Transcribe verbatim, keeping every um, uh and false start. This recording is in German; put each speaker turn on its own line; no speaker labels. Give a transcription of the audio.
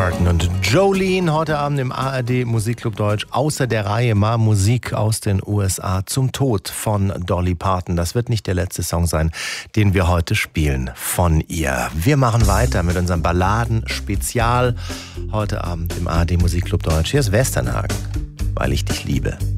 Parton und Jolene heute Abend im A R D Musikclub Deutsch. Außer der Reihe mal Musik aus den U S A zum Tod von Dolly Parton. Das wird nicht der letzte Song sein, den wir heute spielen von ihr. Wir machen weiter mit unserem Balladen-Spezial heute Abend im A R D Musikclub Deutsch. Hier ist Westernhagen, weil ich dich liebe.